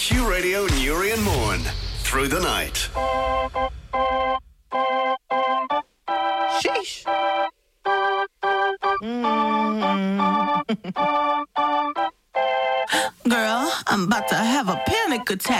Q Radio Newry and Morn. Through the night. Sheesh. Girl, I'm about to have a panic attack.